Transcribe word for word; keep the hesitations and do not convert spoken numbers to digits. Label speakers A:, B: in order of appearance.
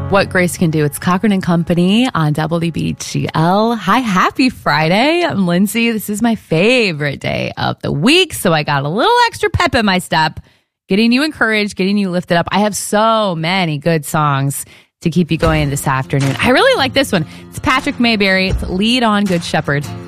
A: What Grace Can Do. It's Cochran and Company on W B G L. Hi, happy Friday. I'm Lindsay. This is my favorite day of the week, so I got a little extra pep in my step, getting you encouraged, getting you lifted up. I have so many good songs to keep you going this afternoon. I really like this one. It's Patrick Mayberry. It's Lead On, Good Shepherd.